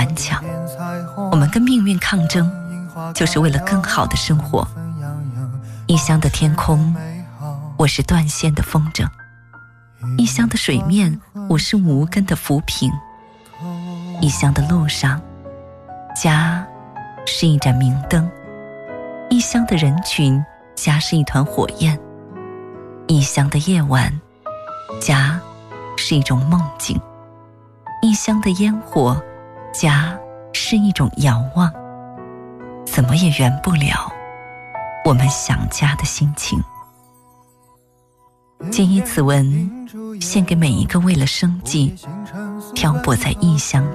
顽强。我们跟命运抗争，就是为了更好的生活。异乡的天空，我是断线的风筝；异乡的水面，我是无根的浮萍；异乡的路上，家是一盏明灯；异乡的人群，家是一团火焰；异乡的夜晚，家是一种梦境；异乡的烟火，家是一种遥望。怎么也圆不了我们想家的心情。谨以此文献给每一个为了生计漂泊在异乡